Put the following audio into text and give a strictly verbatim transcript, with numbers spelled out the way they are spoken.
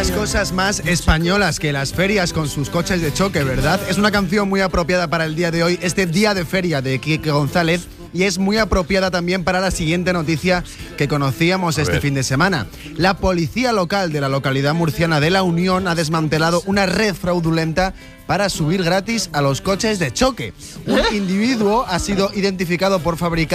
Pocas cosas más españolas que las ferias con sus coches de choque, ¿verdad? Es una canción muy apropiada para el día de hoy, este día de feria de Quique González, y es muy apropiada también para la siguiente noticia que conocíamos este fin de semana. La policía local de la localidad murciana de La Unión ha desmantelado una red fraudulenta para subir gratis a los coches de choque. Un individuo ha sido identificado por fabricar